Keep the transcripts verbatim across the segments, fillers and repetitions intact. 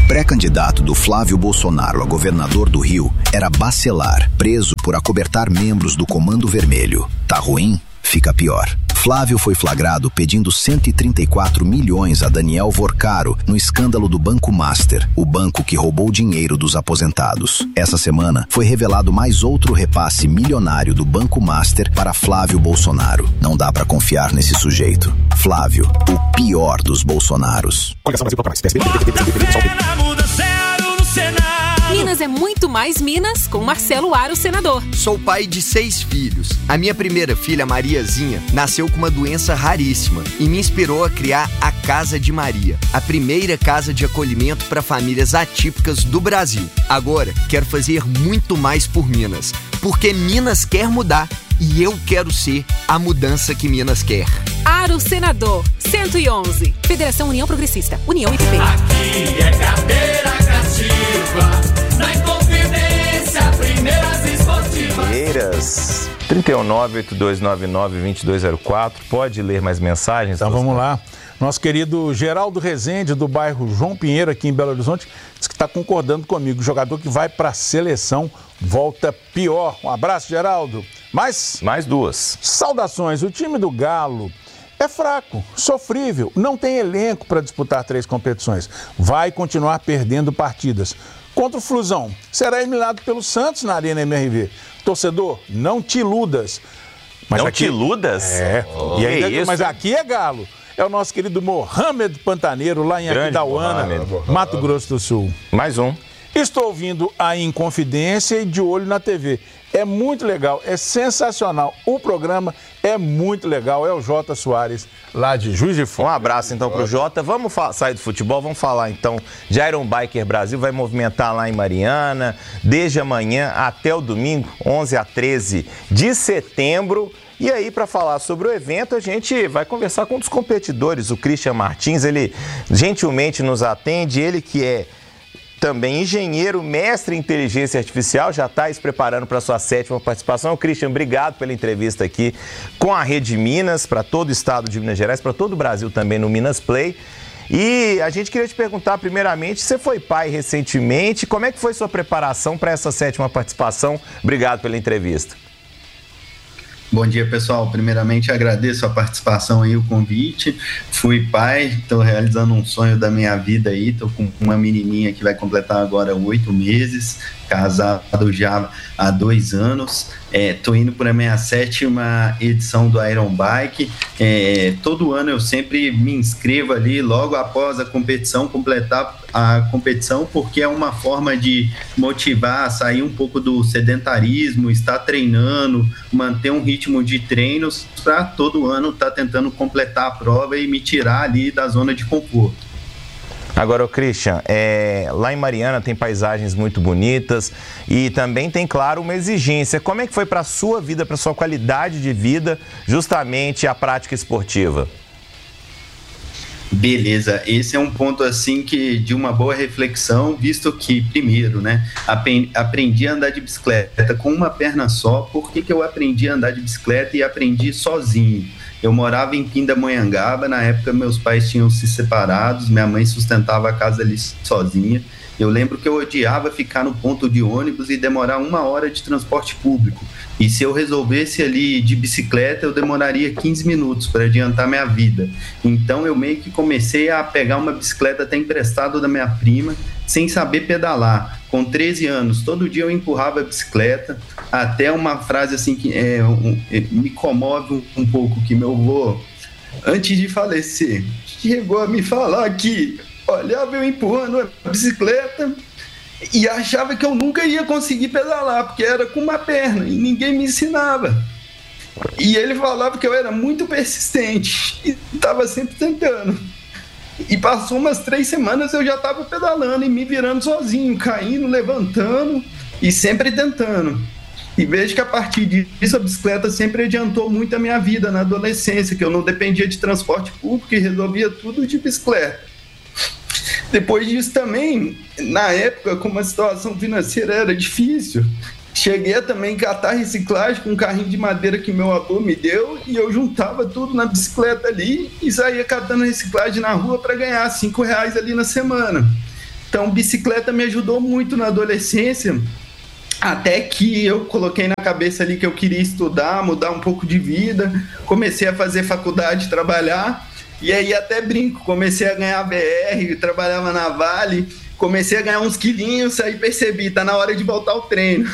Pré-candidato do Flávio Bolsonaro a governador do Rio era Bacelar, preso por acobertar membros do Comando Vermelho. Tá ruim? Fica pior. Flávio foi flagrado pedindo cento e trinta e quatro milhões a Daniel Vorcaro no escândalo do Banco Master, o banco que roubou dinheiro dos aposentados. Essa semana foi revelado mais outro repasse milionário do Banco Master para Flávio Bolsonaro. Não dá pra confiar nesse sujeito. Flávio, o pior dos Bolsonaros. Minas é muito mais Minas com Marcelo Aro, senador. Sou pai de seis filhos. A minha primeira filha, Mariazinha, nasceu com uma doença raríssima e me inspirou a criar a Casa de Maria, a primeira casa de acolhimento para famílias atípicas do Brasil. Agora, quero fazer muito mais por Minas, porque Minas quer mudar e eu quero ser a mudança que Minas quer. Aro, senador, cento e onze. Federação União Progressista, União I P P. Aqui é cadeira cativa. Na Inconfidência, primeiras esportivas. Primeiras, trinta e um, nove oito dois nove nove, dois dois zero quatro. Pode ler mais mensagens? Então vamos lá. Nosso querido Geraldo Rezende, do bairro João Pinheiro, aqui em Belo Horizonte, diz que está concordando comigo. O jogador que vai para a seleção volta pior. Um abraço, Geraldo. Mais? Mais duas. Saudações. O time do Galo é fraco, sofrível, não tem elenco para disputar três competições. Vai continuar perdendo partidas. Contra o Flusão, será eliminado pelo Santos na Arena M R V. Torcedor, não te iludas. Mas não aqui... te iludas? É. Oh, e ainda... é isso? Mas aqui é Galo. É o nosso querido Mohamed Pantaneiro, lá em Aquidauana, Mato Grosso do Sul. Mais um. Estou ouvindo a Inconfidência e de olho na T V. É muito legal, é sensacional. O programa é muito legal. É o Jota Soares, lá de Juiz de Fora. Um abraço então pro Jota. Vamos sair do futebol, vamos falar então de Iron Biker Brasil. Vai movimentar lá em Mariana, desde amanhã até o domingo, onze a treze de setembro. E aí, para falar sobre o evento, a gente vai conversar com um dos competidores, o Christian Martins. Ele gentilmente nos atende, ele que é também engenheiro, mestre em inteligência artificial, já está se preparando para a sua sétima participação. Christian, obrigado pela entrevista aqui com a Rede Minas, para todo o estado de Minas Gerais, para todo o Brasil também no Minas Play. E a gente queria te perguntar, primeiramente, você foi pai recentemente, como é que foi sua preparação para essa sétima participação? Obrigado pela entrevista. Bom dia, pessoal. Primeiramente, agradeço a participação e o convite. Fui pai, estou realizando um sonho da minha vida aí. Estou com uma menininha que vai completar agora oito meses, casado já há dois anos. Estou é, indo para a minha sétima edição do Iron Bike. É, todo ano eu sempre me inscrevo ali logo após a competição, completar a competição, porque é uma forma de motivar a sair um pouco do sedentarismo, estar treinando, manter um ritmo de treinos para todo ano estar tentando completar a prova e me tirar ali da zona de conforto. Agora, Christian, é, lá em Mariana tem paisagens muito bonitas e também tem, claro, uma exigência. Como é que foi para a sua vida, para a sua qualidade de vida, justamente a prática esportiva? Beleza, esse é um ponto assim que de uma boa reflexão, visto que, primeiro, né, aprendi a andar de bicicleta com uma perna só. Por que que eu aprendi a andar de bicicleta e aprendi sozinho? Eu morava em Pindamonhangaba, na época meus pais tinham se separados, minha mãe sustentava a casa ali sozinha. Eu lembro que eu odiava ficar no ponto de ônibus e demorar uma hora de transporte público. E se eu resolvesse ali de bicicleta, eu demoraria quinze minutos para adiantar minha vida. Então eu meio que comecei a pegar uma bicicleta até emprestada da minha prima, sem saber pedalar. Com treze anos, todo dia eu empurrava a bicicleta, até uma frase assim que é, um, me comove um, um pouco, que meu avô, antes de falecer, chegou a me falar que olhava eu empurrando a bicicleta e achava que eu nunca ia conseguir pedalar, porque era com uma perna e ninguém me ensinava. E ele falava que eu era muito persistente e estava sempre tentando. E passou umas três semanas, eu já estava pedalando e me virando sozinho, caindo, levantando e sempre tentando. E vejo que a partir disso a bicicleta sempre adiantou muito a minha vida na adolescência, que eu não dependia de transporte público e resolvia tudo de bicicleta. Depois disso também, na época, como a situação financeira era difícil, cheguei a também catar reciclagem com um carrinho de madeira que meu avô me deu e eu juntava tudo na bicicleta ali e saía catando reciclagem na rua para ganhar cinco reais ali na semana. Então, bicicleta me ajudou muito na adolescência, até que eu coloquei na cabeça ali que eu queria estudar, mudar um pouco de vida, comecei a fazer faculdade, trabalhar, e aí até brinco, comecei a ganhar B R, trabalhava na Vale, comecei a ganhar uns quilinhos, aí percebi, tá na hora de voltar ao treino.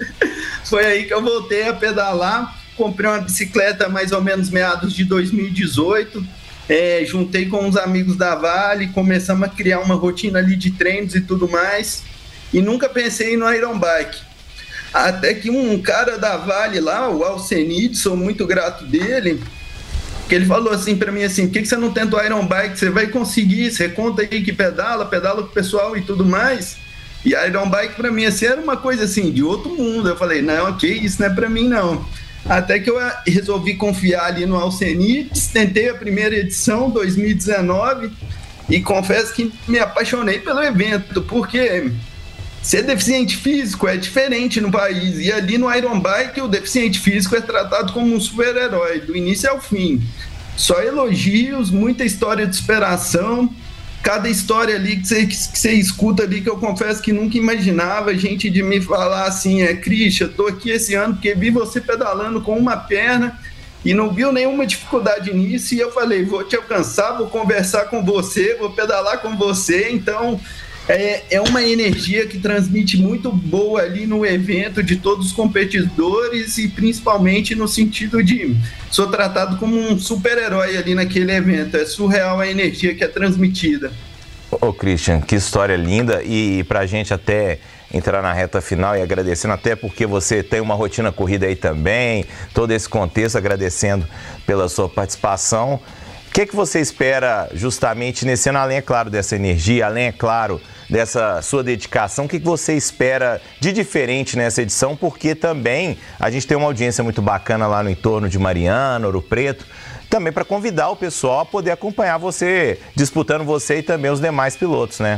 Foi aí que eu voltei a pedalar, comprei uma bicicleta mais ou menos meados de dois mil e dezoito, é, juntei com uns amigos da Vale, começamos a criar uma rotina ali de treinos e tudo mais, e nunca pensei no Iron Bike. Até que um cara da Vale lá, o Alcenide, sou muito grato dele, que ele falou assim pra mim assim, por que, que você não tenta o Iron Bike? Você vai conseguir, você conta aí que pedala, pedala com o pessoal e tudo mais. E Iron Bike pra mim assim, era uma coisa assim, de outro mundo. Eu falei, não, ok, isso não é pra mim não. Até que eu resolvi confiar ali no Alcenide, tentei a primeira edição, dois mil e dezenove, e confesso que me apaixonei pelo evento, porque ser deficiente físico é diferente no país, e ali no Iron Bike o deficiente físico é tratado como um super-herói, do início ao fim. Só elogios, muita história de superação, cada história ali que você, que você escuta ali que eu confesso que nunca imaginava, gente de me falar assim, é, Christian, tô aqui esse ano porque vi você pedalando com uma perna e não viu nenhuma dificuldade nisso, e eu falei, vou te alcançar, vou conversar com você, vou pedalar com você, então... É, é uma energia que transmite muito boa ali no evento de todos os competidores e principalmente no sentido de sou tratado como um super-herói ali naquele evento. É surreal a energia que é transmitida. Ô Christian, que história linda, e pra gente até entrar na reta final e agradecendo até porque você tem uma rotina corrida aí também, todo esse contexto, agradecendo pela sua participação. O que é que você espera justamente nesse ano, além, é claro, dessa energia, além, é claro, dessa sua dedicação, o que você espera de diferente nessa edição, porque também a gente tem uma audiência muito bacana lá no entorno de Mariana, Ouro Preto, também para convidar o pessoal a poder acompanhar você, disputando você e também os demais pilotos, né?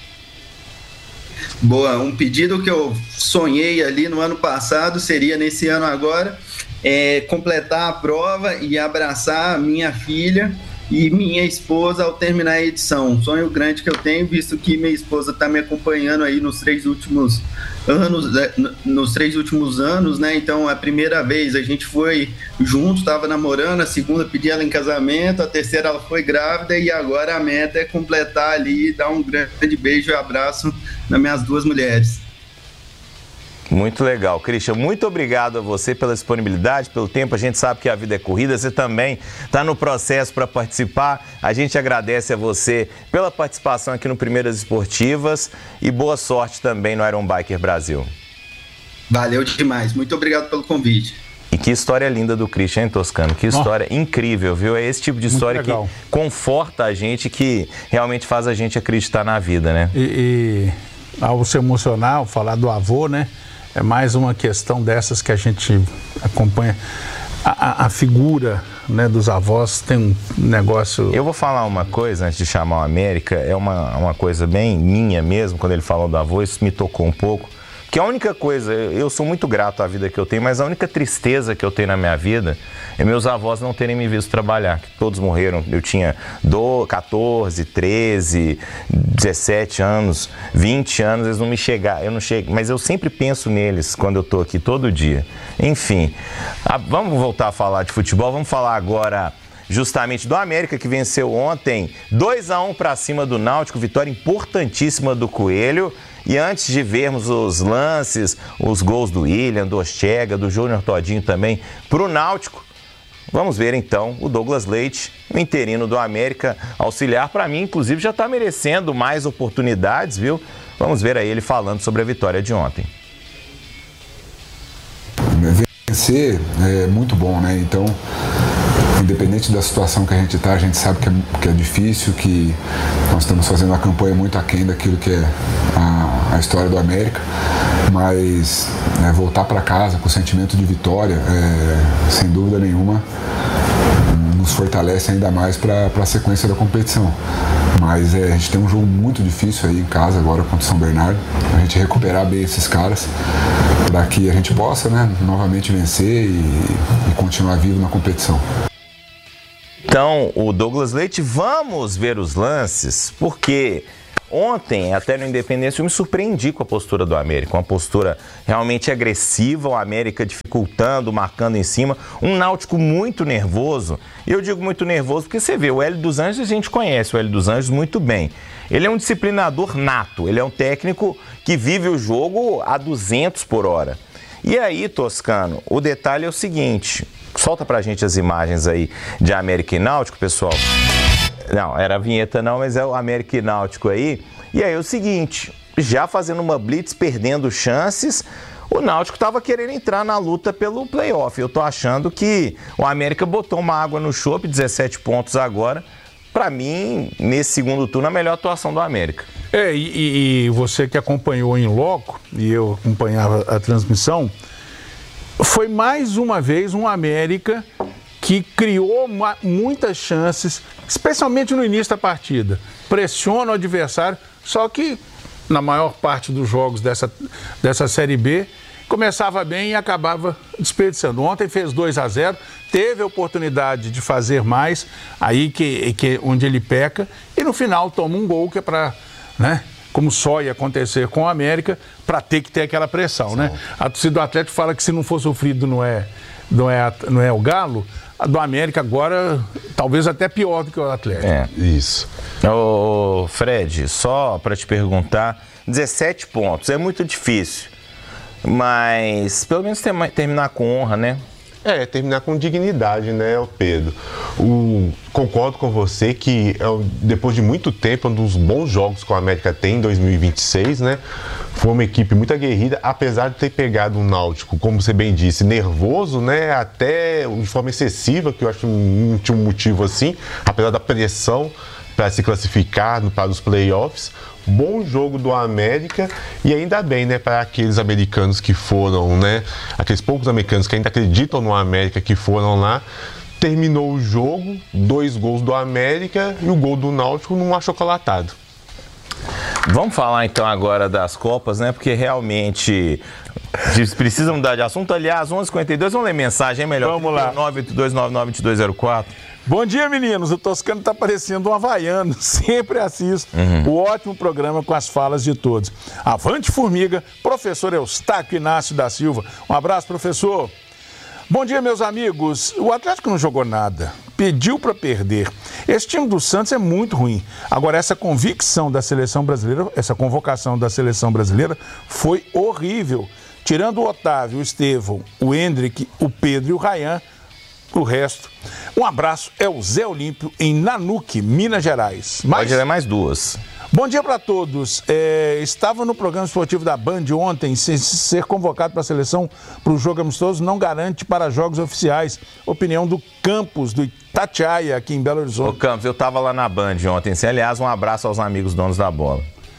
Boa, um pedido que eu sonhei ali no ano passado seria nesse ano agora, é completar a prova e abraçar a minha filha e minha esposa ao terminar a edição. Um sonho grande que eu tenho, visto que minha esposa está me acompanhando aí nos três últimos anos, nos três últimos anos, né? Então, a primeira vez a gente foi junto, estava namorando, a segunda pedi ela em casamento, a terceira ela foi grávida e agora a meta é completar ali e dar um grande beijo e abraço nas minhas duas mulheres. Muito legal. Christian, muito obrigado a você pela disponibilidade, pelo tempo. A gente sabe que a vida é corrida, você também está no processo para participar. A gente agradece a você pela participação aqui no Primeiras Esportivas e boa sorte também no Iron Biker Brasil. Valeu demais. Muito obrigado pelo convite. E que história linda do Christian, hein, Toscano? Que história oh. incrível, viu? É esse tipo de história que conforta a gente, que realmente faz a gente acreditar na vida, né? E, e ao se emocionar, ao falar do avô, né? É mais uma questão dessas que a gente acompanha. A, a, a figura, né, dos avós tem um negócio... Eu vou falar uma coisa antes de chamar o América, é uma, uma coisa bem minha mesmo, quando ele falou do avô, isso me tocou um pouco. Que a única coisa, eu sou muito grato à vida que eu tenho, mas a única tristeza que eu tenho na minha vida é meus avós não terem me visto trabalhar, que todos morreram. Eu tinha catorze, treze, dezessete anos, vinte anos, eles não me chegaram, eu não chego, mas eu sempre penso neles quando eu tô aqui todo dia. Enfim, a, vamos voltar a falar de futebol, vamos falar agora justamente do América, que venceu ontem dois a um para cima do Náutico, vitória importantíssima do Coelho. E antes de vermos os lances, os gols do William, do Ortega, do Júnior Todinho também para o Náutico, vamos ver então o Douglas Leite, o interino do América, auxiliar. Para mim, inclusive, já está merecendo mais oportunidades, viu? Vamos ver aí ele falando sobre a vitória de ontem. Vencer é muito bom, né? Então, independente da situação que a gente está, a gente sabe que é, que é difícil, que nós estamos fazendo uma campanha muito aquém daquilo que é a, a história do América, mas é, voltar para casa com o sentimento de vitória, é, sem dúvida nenhuma, nos fortalece ainda mais para a sequência da competição. Mas é, a gente tem um jogo muito difícil aí em casa agora contra o São Bernardo, a gente recuperar bem esses caras, para que a gente possa, né, novamente vencer e, e continuar vivo na competição. Então, o Douglas Leite, vamos ver os lances, porque ontem, até no Independência, eu me surpreendi com a postura do América. Uma postura realmente agressiva, o América dificultando, marcando em cima. Um Náutico muito nervoso. E eu digo muito nervoso porque você vê, o Hélio dos Anjos, a gente conhece o Hélio dos Anjos muito bem. Ele é um disciplinador nato, ele é um técnico que vive o jogo a duzentos por hora. E aí, Toscano, o detalhe é o seguinte, solta pra gente as imagens aí de América e Náutico, pessoal. Não, era a vinheta não, mas é o América e Náutico aí. E aí é o seguinte, já fazendo uma blitz, perdendo chances, o Náutico estava querendo entrar na luta pelo playoff. Eu tô achando que o América botou uma água no chope, dezessete pontos agora. Para mim, nesse segundo turno, a melhor atuação do América. É, e, e você que acompanhou em loco, e eu acompanhava a transmissão, foi mais uma vez um América que criou uma, muitas chances, especialmente no início da partida. Pressiona o adversário, só que na maior parte dos jogos dessa, dessa Série B, começava bem e acabava desperdiçando. Ontem fez dois a zero, teve a oportunidade de fazer mais, aí que, que onde ele peca, e no final toma um gol que é para, né, como só ia acontecer com o América, para ter que ter aquela pressão, Sim. né? A torcida do Atlético fala que se não for sofrido não é, não é, não é o Galo, a do América agora talvez até pior do que o Atlético. É, isso. Ô, Fred, só para te perguntar, dezessete pontos, é muito difícil. Mas pelo menos terminar com honra, né? É, terminar com dignidade, né, Pedro? O, concordo com você que é, depois de muito tempo, um dos bons jogos que o América tem em dois mil e vinte e seis, né? Foi uma equipe muito aguerrida, apesar de ter pegado um Náutico, como você bem disse, nervoso, né? Até de forma excessiva, que eu acho que não tinha um motivo assim, apesar da pressão para se classificar para os playoffs. Bom jogo do América e ainda bem, né, para aqueles americanos que foram, né, aqueles poucos americanos que ainda acreditam no América que foram lá. Terminou o jogo, dois gols do América e o gol do Náutico num achocolatado. Vamos falar então agora das Copas, né, porque realmente precisa mudar de assunto. Aliás, onze e cinquenta e dois, vamos ler mensagem, é melhor. Vamos lá. nove oito dois nove nove dois zero quatro. Bom dia, meninos. O Toscano tá parecendo um havaiano. Sempre assisto uhum. o ótimo programa com as falas de todos. Avante, Formiga, professor Eustáquio Inácio da Silva. Um abraço, professor. Bom dia, meus amigos. O Atlético não jogou nada. Pediu para perder. Esse time do Santos é muito ruim. Agora, essa convicção da seleção brasileira, essa convocação da seleção brasileira foi horrível. Tirando o Otávio, o Estevão, o Hendrick, o Pedro e o Rayan, o resto. Um abraço, é o Zé Olímpio, em Nanuque, Minas Gerais. Mais... Pode ler mais duas. Bom dia para todos. É, estava no programa esportivo da Band ontem, sem ser convocado para a seleção para o jogo amistoso, não garante para jogos oficiais. Opinião do Campos, do Itatiaia, aqui em Belo Horizonte. Ô Campos, eu estava lá na Band ontem. Aliás, um abraço aos amigos donos da bola.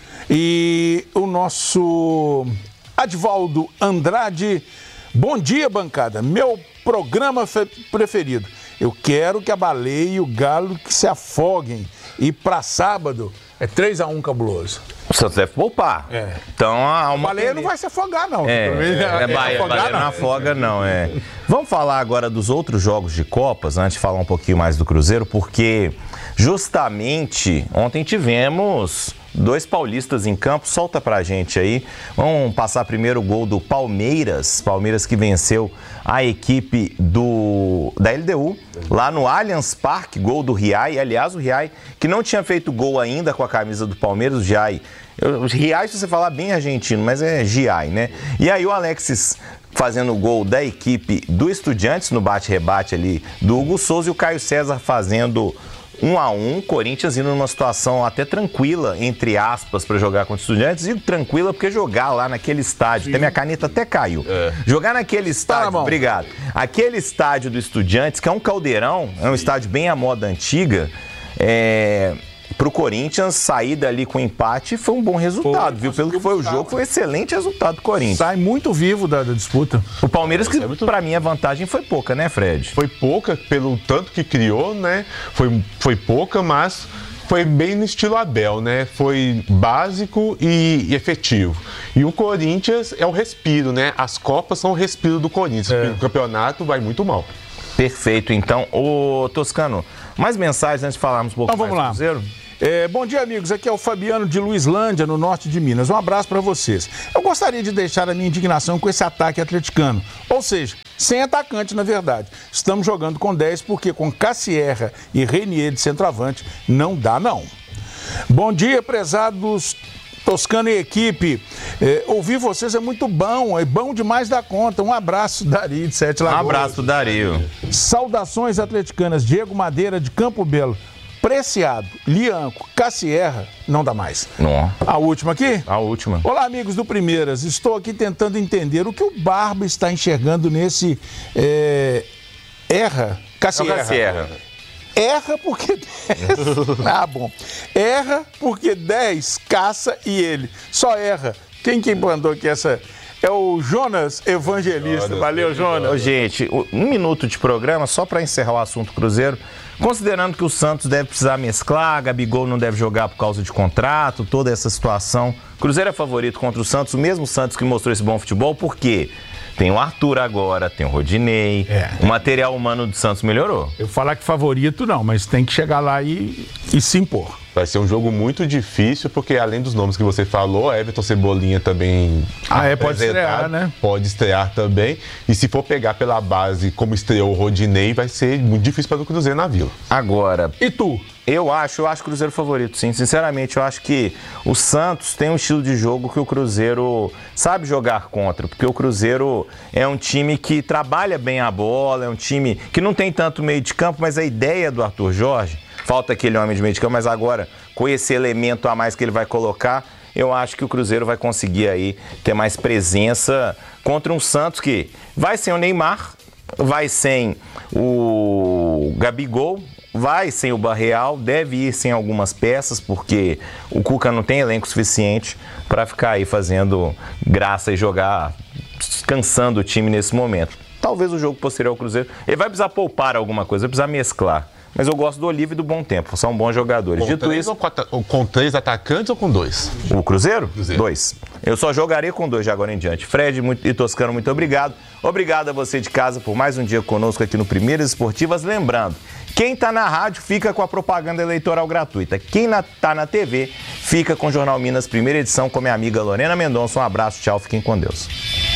E o nosso Advaldo Andrade. Bom dia, bancada. Meu programa preferido. Eu quero que a Baleia e o Galo que se afoguem. E para sábado é três a um cabuloso. O Santos deve poupar. É. Então a uma Baleia não vai se afogar, não. É, é, é, é Bahia, afogar, Baleia não. não afoga, não. É. Vamos falar agora dos outros jogos de Copas, antes de falar um pouquinho mais do Cruzeiro, porque justamente ontem tivemos dois paulistas em campo. Solta pra gente aí. Vamos passar primeiro o gol do Palmeiras. Palmeiras que venceu a equipe do, da L D U lá no Allianz Parque. Gol do Riai. Aliás, o Riai que não tinha feito gol ainda com a camisa do Palmeiras. O Giai. O Riai, se você falar bem argentino, mas é Giai, né? E aí o Alexis fazendo o gol da equipe do Estudiantes no bate-rebate ali do Hugo Souza e o Caio César fazendo um a um, Corinthians indo numa situação até tranquila, entre aspas, para jogar contra os Estudiantes, e tranquila porque jogar lá naquele estádio, até minha caneta até caiu, é. jogar naquele estádio, tá, obrigado, aquele estádio do Estudiantes, que é um caldeirão, é um estádio bem à moda antiga, é... Pro Corinthians, sair dali com empate foi um bom resultado, foi, viu? Pelo que foi o jogo, foi um excelente resultado do Corinthians. Sai muito vivo da, da disputa. O Palmeiras, que é muito... pra mim a vantagem foi pouca, né, Fred? Foi pouca, pelo tanto que criou, né? Foi, foi pouca, mas foi bem no estilo Abel, né? Foi básico e, e efetivo. E o Corinthians é o respiro, né? As Copas são o respiro do Corinthians. É. O campeonato vai muito mal. Perfeito, então. Ô, Toscano, mais mensagens antes de falarmos um pouco então, vamos mais lá. do Cruzeiro? É, bom dia, amigos. Aqui é o Fabiano de Luislândia, no norte de Minas. Um abraço para vocês. Eu gostaria de deixar a minha indignação com esse ataque atleticano. Ou seja, sem atacante, na verdade. Estamos jogando com dez porque com Cassierra e Renier de centroavante não dá, não. Bom dia, prezados Toscano e equipe. É, ouvir vocês é muito bom, é bom demais da conta. Um abraço, Dari, de Sete Lagoas. Um abraço, Dario. Saudações atleticanas, Diego Madeira de Campo Belo. Preciado, Lianco, Cassierra, não dá mais. Não. A última aqui? A última. Olá, amigos do Primeiras. Estou aqui tentando entender o que o Barba está enxergando nesse... É, erra, Cassierra. Não, Cassierra. Erra porque dez... Ah, bom. Erra porque dez caça e ele. Só erra. Quem que mandou aqui essa... É o Jonas Evangelista. Jonas, Valeu, Jonas. Ô, gente, um minuto de programa só para encerrar o assunto Cruzeiro. Considerando que o Santos deve precisar mesclar, Gabigol não deve jogar por causa de contrato, toda essa situação. Cruzeiro é favorito contra o Santos, o mesmo Santos que mostrou esse bom futebol, por quê? Tem o Arthur agora, tem o Rodinei, é. O material humano do Santos melhorou. Eu falar que favorito não, mas tem que chegar lá e, e se impor. Vai ser um jogo muito difícil, porque além dos nomes que você falou, Everton Cebolinha também... Ah, é, pode estrear, né? Pode estrear também. E se for pegar pela base como estreou o Rodinei, vai ser muito difícil para o Cruzeiro na Vila. Agora... E tu? Eu acho, eu acho o Cruzeiro favorito, sim. Sinceramente, eu acho que o Santos tem um estilo de jogo que o Cruzeiro sabe jogar contra, porque o Cruzeiro é um time que trabalha bem a bola, é um time que não tem tanto meio de campo, mas a ideia do Arthur Jorge, falta aquele homem de meio de campo, mas agora, com esse elemento a mais que ele vai colocar, eu acho que o Cruzeiro vai conseguir aí ter mais presença contra um Santos que vai sem o Neymar, vai sem o Gabigol, vai sem o Barreal, deve ir sem algumas peças, porque o Cuca não tem elenco suficiente para ficar aí fazendo graça e jogar, cansando o time nesse momento. Talvez o jogo posterior ao Cruzeiro, ele vai precisar poupar alguma coisa, vai precisar mesclar. Mas eu gosto do Oliva e do Bom Tempo, são bons jogadores. Com Dito três isso, ou com, com três atacantes ou com dois? O Cruzeiro? Cruzeiro? Dois. Eu só jogarei com dois de agora em diante. Fred muito, e Toscano, muito obrigado. Obrigado a você de casa por mais um dia conosco aqui no Primeiras Esportivas. Lembrando, quem está na rádio fica com a propaganda eleitoral gratuita. Quem está na T V fica com o Jornal Minas, primeira edição, com minha amiga Lorena Mendonça. Um abraço, tchau, fiquem com Deus.